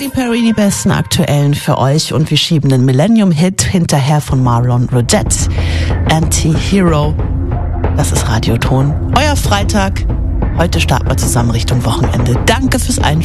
Die Perry, die besten aktuellen für euch, und wir schieben den Millennium-Hit hinterher von Marlon Rodette, Anti-Hero. Das ist Radioton, euer Freitag. Heute starten wir zusammen Richtung Wochenende. Danke fürs Einschalten.